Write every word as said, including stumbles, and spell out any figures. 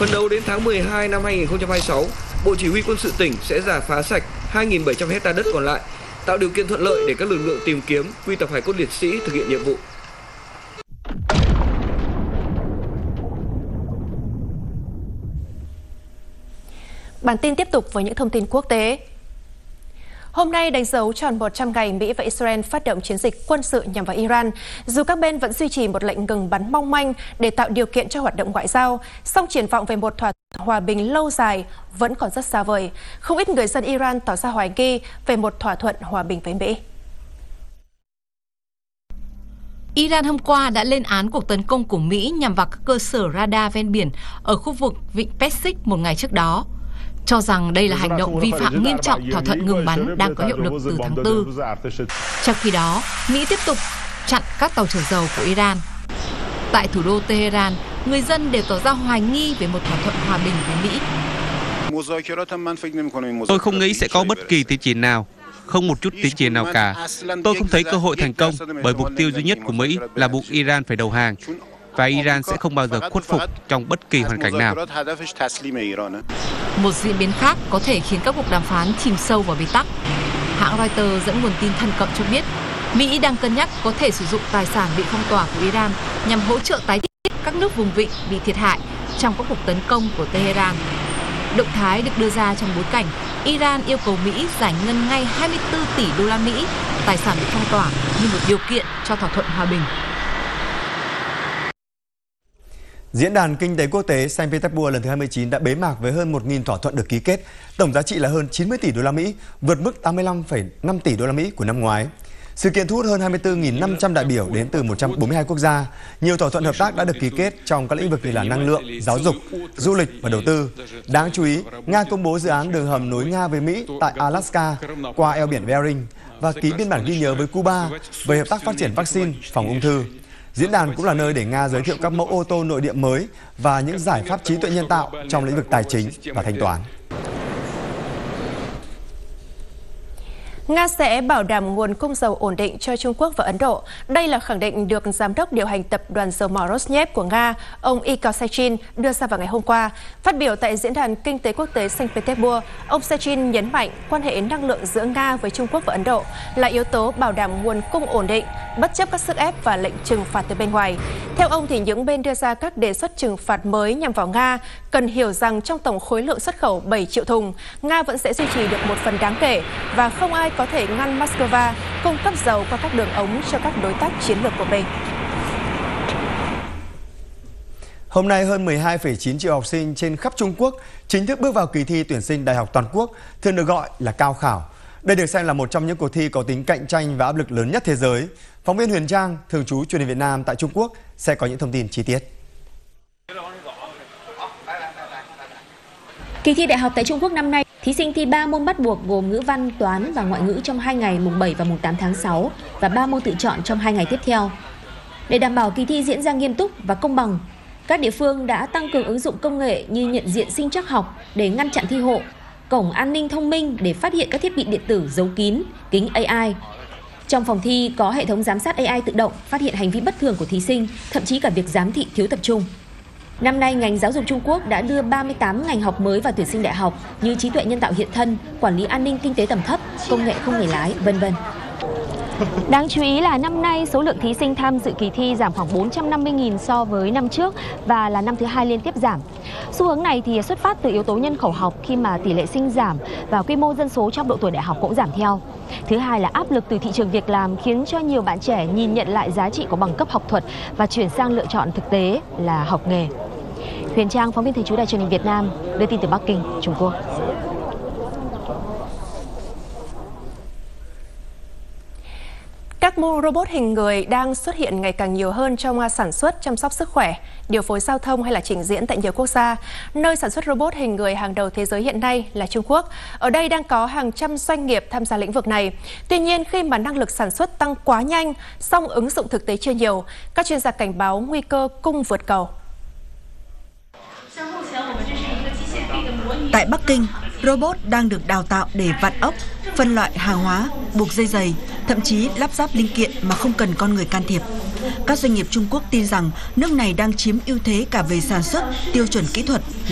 Phấn đấu đến tháng mười hai năm hai nghìn không trăm hai mươi sáu, Bộ Chỉ huy Quân sự tỉnh sẽ rà phá sạch hai nghìn bảy trăm héc-ta đất còn lại, tạo điều kiện thuận lợi để các lực lượng tìm kiếm, quy tập hài cốt liệt sĩ thực hiện nhiệm vụ. Bản tin tiếp tục với những thông tin quốc tế. Hôm nay đánh dấu tròn một trăm ngày Mỹ và Israel phát động chiến dịch quân sự nhằm vào Iran. Dù các bên vẫn duy trì một lệnh ngừng bắn mong manh để tạo điều kiện cho hoạt động ngoại giao, song triển vọng về một thỏa thuận hòa bình lâu dài vẫn còn rất xa vời. Không ít người dân Iran tỏ ra hoài nghi về một thỏa thuận hòa bình với Mỹ. Iran hôm qua đã lên án cuộc tấn công của Mỹ nhằm vào các cơ sở radar ven biển ở khu vực Vịnh Persic một ngày trước đó, cho rằng đây là hành động vi phạm nghiêm trọng thỏa thuận ngừng bắn đang có hiệu lực từ tháng tư. Trong khi đó, Mỹ tiếp tục chặn các tàu chở dầu của Iran. Tại thủ đô Tehran, người dân đều tỏ ra hoài nghi về một thỏa thuận hòa bình với Mỹ. Tôi không nghĩ sẽ có bất kỳ tiến triển nào, không một chút tiến triển nào cả. Tôi không thấy cơ hội thành công bởi mục tiêu duy nhất của Mỹ là buộc Iran phải đầu hàng. Và Iran sẽ không bao giờ khuất phục trong bất kỳ hoàn cảnh nào. Một diễn biến khác có thể khiến các cuộc đàm phán chìm sâu vào bế tắc. Hãng Reuters dẫn nguồn tin thân cận cho biết, Mỹ đang cân nhắc có thể sử dụng tài sản bị phong tỏa của Iran nhằm hỗ trợ tái thiết các nước vùng vịnh bị thiệt hại trong các cuộc tấn công của Tehran. Động thái được đưa ra trong bối cảnh Iran yêu cầu Mỹ giải ngân ngay hai mươi tư tỷ đô la Mỹ tài sản bị phong tỏa như một điều kiện cho thỏa thuận hòa bình. Diễn đàn Kinh tế Quốc tế Saint Petersburg lần thứ hai mươi chín đã bế mạc với hơn một nghìn thỏa thuận được ký kết, tổng giá trị là hơn chín mươi tỷ đô la Mỹ, vượt mức tám mươi lăm phẩy năm tỷ đô la Mỹ của năm ngoái. Sự kiện thu hút hơn hai mươi tư nghìn năm trăm đại biểu đến từ một trăm bốn mươi hai quốc gia. Nhiều thỏa thuận hợp tác đã được ký kết trong các lĩnh vực như là năng lượng, giáo dục, du lịch và đầu tư. Đáng chú ý, Nga công bố dự án đường hầm nối Nga với Mỹ tại Alaska qua eo biển Bering và ký biên bản ghi nhớ với Cuba về hợp tác phát triển vaccine phòng ung thư. Diễn đàn cũng là nơi để Nga giới thiệu các mẫu ô tô nội địa mới và những giải pháp trí tuệ nhân tạo trong lĩnh vực tài chính và thanh toán. Nga sẽ bảo đảm nguồn cung dầu ổn định cho Trung Quốc và Ấn Độ. Đây là khẳng định được Giám đốc điều hành tập đoàn dầu mỏ Rosneft của Nga, ông Igor Sechin đưa ra vào ngày hôm qua. Phát biểu tại Diễn đàn Kinh tế Quốc tế Saint Petersburg, ông Sechin nhấn mạnh quan hệ năng lượng giữa Nga với Trung Quốc và Ấn Độ là yếu tố bảo đảm nguồn cung ổn định, bất chấp các sức ép và lệnh trừng phạt từ bên ngoài. Theo ông, thì những bên đưa ra các đề xuất trừng phạt mới nhằm vào Nga cần hiểu rằng trong tổng khối lượng xuất khẩu bảy triệu thùng, Nga vẫn sẽ duy trì được một phần đáng kể và không ai có thể ngăn Moscow cung cấp dầu qua các đường ống cho các đối tác chiến lược của mình. Hôm nay, hơn mười hai phẩy chín triệu học sinh trên khắp Trung Quốc chính thức bước vào kỳ thi tuyển sinh đại học toàn quốc, thường được gọi là cao khảo. Đây được xem là một trong những cuộc thi có tính cạnh tranh và áp lực lớn nhất thế giới. Phóng viên Huyền Trang, thường trú truyền hình Việt Nam tại Trung Quốc, sẽ có những thông tin chi tiết. Kỳ thi đại học tại Trung Quốc năm nay, thí sinh thi ba môn bắt buộc gồm ngữ văn, toán và ngoại ngữ trong hai ngày mùng bảy và mùng tám tháng sáu và ba môn tự chọn trong hai ngày tiếp theo. Để đảm bảo kỳ thi diễn ra nghiêm túc và công bằng, các địa phương đã tăng cường ứng dụng công nghệ như nhận diện sinh trắc học để ngăn chặn thi hộ, cổng an ninh thông minh để phát hiện các thiết bị điện tử giấu kín, kính a i. Trong phòng thi có hệ thống giám sát a i tự động phát hiện hành vi bất thường của thí sinh, thậm chí cả việc giám thị thiếu tập trung. Năm nay, ngành giáo dục Trung Quốc đã đưa ba mươi tám ngành học mới vào tuyển sinh đại học như trí tuệ nhân tạo hiện thân, quản lý an ninh kinh tế tầm thấp, công nghệ không người lái, vân vân. Đáng chú ý là năm nay số lượng thí sinh tham dự kỳ thi giảm khoảng bốn trăm năm mươi nghìn so với năm trước và là năm thứ hai liên tiếp giảm. Xu hướng này thì xuất phát từ yếu tố nhân khẩu học khi mà tỷ lệ sinh giảm và quy mô dân số trong độ tuổi đại học cũng giảm theo. Thứ hai là áp lực từ thị trường việc làm khiến cho nhiều bạn trẻ nhìn nhận lại giá trị của bằng cấp học thuật và chuyển sang lựa chọn thực tế là học nghề. Huyền Trang, phóng viên thường trú Đài Truyền hình Việt Nam, đưa tin từ Bắc Kinh, Trung Quốc. Các mô robot hình người đang xuất hiện ngày càng nhiều hơn trong sản xuất, chăm sóc sức khỏe, điều phối giao thông hay là trình diễn tại nhiều quốc gia. Nơi sản xuất robot hình người hàng đầu thế giới hiện nay là Trung Quốc. Ở đây đang có hàng trăm doanh nghiệp tham gia lĩnh vực này. Tuy nhiên, khi mà năng lực sản xuất tăng quá nhanh, song ứng dụng thực tế chưa nhiều, các chuyên gia cảnh báo nguy cơ cung vượt cầu. Tại Bắc Kinh, robot đang được đào tạo để vặn ốc, phân loại hàng hóa, buộc dây giày, thậm chí lắp ráp linh kiện mà không cần con người can thiệp. Các doanh nghiệp Trung Quốc tin rằng nước này đang chiếm ưu thế cả về sản xuất, tiêu chuẩn kỹ thuật,